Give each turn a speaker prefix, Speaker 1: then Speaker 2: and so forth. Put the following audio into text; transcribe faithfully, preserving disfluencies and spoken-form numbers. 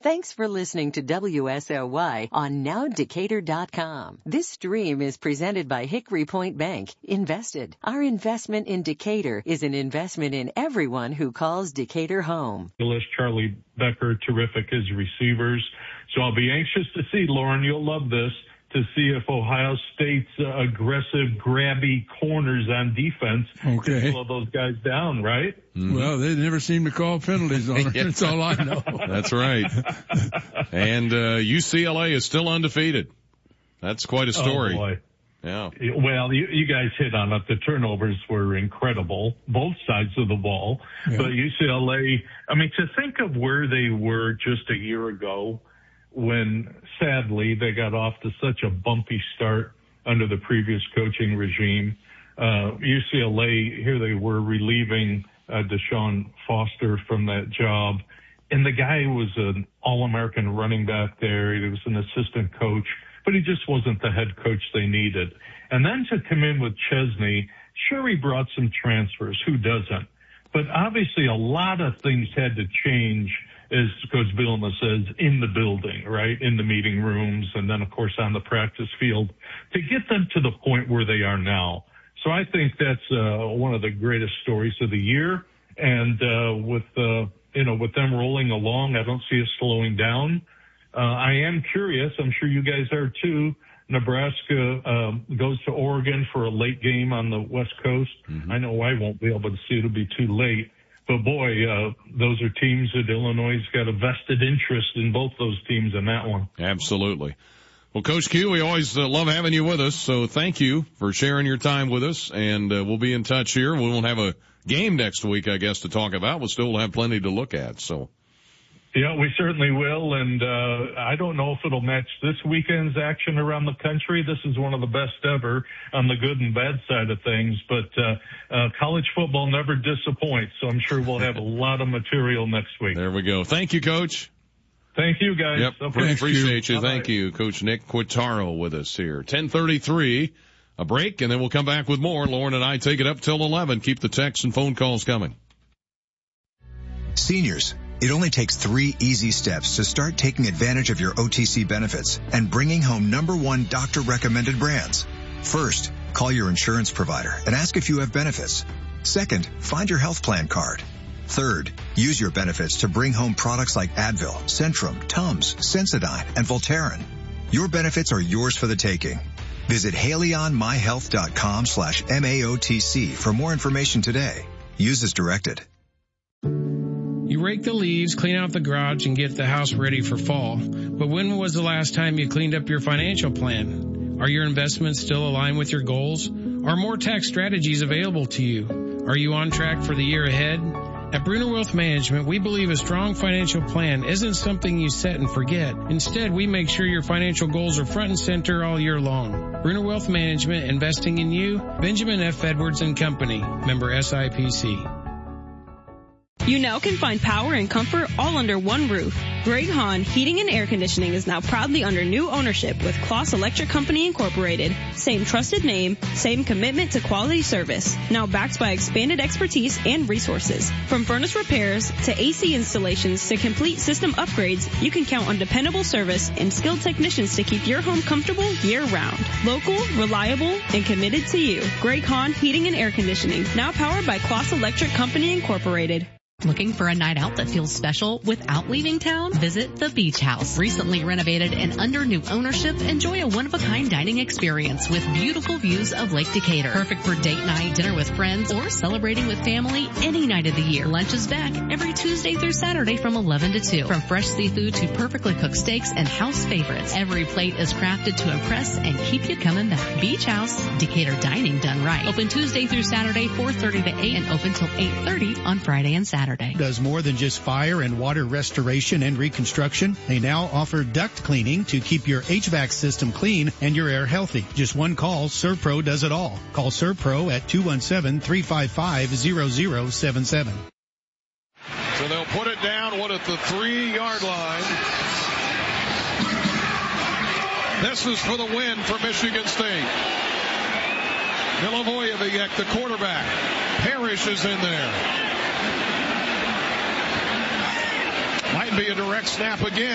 Speaker 1: Thanks for listening to W S L Y on now decatur dot com. This stream is presented by Hickory Point Bank. Invested. Our investment in Decatur is an investment in everyone who calls Decatur home.
Speaker 2: Charlie Becker, terrific as receivers. So I'll be anxious to see, Lauren, you'll love this, to see if Ohio State's uh, aggressive, grabby corners on defense
Speaker 3: okay.
Speaker 2: can slow those guys down, right?
Speaker 3: Mm-hmm. Well, they never seem to call penalties on it. That's all I know.
Speaker 4: That's right. And uh, U C L A is still undefeated. That's quite a story.
Speaker 2: Oh, boy.
Speaker 4: Yeah.
Speaker 2: Well, you, you guys hit on it. The turnovers were incredible, both sides of the ball. Yeah. But U C L A, I mean, to think of where they were just a year ago, when sadly they got off to such a bumpy start under the previous coaching regime. Uh, U C L A, here they were relieving uh, Deshaun Foster from that job. And the guy was an All-American running back there. He was an assistant coach, but he just wasn't the head coach they needed. And then to come in with Chesney, sure, he brought some transfers. Who doesn't? But obviously a lot of things had to change, as Coach Bielema says, in the building, right, in the meeting rooms, and then, of course, on the practice field, to get them to the point where they are now. So I think that's uh, one of the greatest stories of the year. And uh, with, uh, you know, with them rolling along, I don't see us slowing down. Uh, I am curious. I'm sure you guys are, too. Nebraska um, goes to Oregon for a late game on the West Coast. Mm-hmm. I know I won't be able to see it. It'll be too late. But, boy, uh, those are teams that Illinois has got a vested interest in, both those teams in that one.
Speaker 4: Absolutely. Well, Coach Q, we always uh, love having you with us, so thank you for sharing your time with us, and uh, we'll be in touch here. We won't have a game next week, I guess, to talk about. We'll still have plenty to look at, so.
Speaker 2: Yeah, we certainly will, and uh I don't know if it'll match this weekend's action around the country. This is one of the best ever on the good and bad side of things, but uh, uh college football never disappoints, so I'm sure we'll have a lot of material next week.
Speaker 4: There we go. Thank you, Coach.
Speaker 2: Thank you, guys.
Speaker 4: Yep,
Speaker 2: okay.
Speaker 4: appreciate you.
Speaker 2: Bye-bye.
Speaker 4: Thank you, Coach Nick Quintaro with us here. ten thirty-three, a break, and then we'll come back with more. Lauren and I take it up till eleven. Keep the texts and phone calls coming.
Speaker 5: Seniors, it only takes three easy steps to start taking advantage of your O T C benefits and bringing home number one doctor-recommended brands. First, call your insurance provider and ask if you have benefits. Second, find your health plan card. Third, use your benefits to bring home products like Advil, Centrum, Tums, Sensodyne, and Voltaren. Your benefits are yours for the taking. Visit haleyonmyhealth.com slash MAOTC for more information today. Use as directed.
Speaker 6: You rake the leaves, clean out the garage, and get the house ready for fall. But when was the last time you cleaned up your financial plan? Are your investments still aligned with your goals? Are more tax strategies available to you? Are you on track for the year ahead? At Bruner Wealth Management, we believe a strong financial plan isn't something you set and forget. Instead, we make sure your financial goals are front and center all year long. Bruner Wealth Management, investing in you. Benjamin F. Edwards and Company, member S I P C.
Speaker 7: You now can find power and comfort all under one roof. Greg Hahn Heating and Air Conditioning is now proudly under new ownership with Kloss Electric Company Incorporated. Same trusted name, same commitment to quality service. Now backed by expanded expertise and resources. From furnace repairs to A C installations to complete system upgrades, you can count on dependable service and skilled technicians to keep your home comfortable year-round. Local, reliable, and committed to you. Greg Hahn Heating and Air Conditioning, now powered by Kloss Electric Company Incorporated.
Speaker 8: Looking for a night out that feels special without leaving town? Visit the Beach House. Recently renovated and under new ownership, enjoy a one-of-a-kind dining experience with beautiful views of Lake Decatur. Perfect for date night, dinner with friends, or celebrating with family any night of the year. Lunch is back every Tuesday through Saturday from eleven to two. From fresh seafood to perfectly cooked steaks and house favorites, every plate is crafted to impress and keep you coming back. Beach House, Decatur dining done right. Open Tuesday through Saturday, four thirty to eight, and open till eight thirty on Friday and Saturday.
Speaker 9: Does more than just fire and water restoration and reconstruction. They now offer duct cleaning to keep your H V A C system clean and your air healthy. Just one call, ServPro does it all. Call ServPro at two one seven, three five five, zero zero seven seven.
Speaker 4: So they'll put it down, what, at the three-yard line. This is for the win for Michigan State. Milivojevic, the quarterback. Parrish is in there. Might be a direct snap again.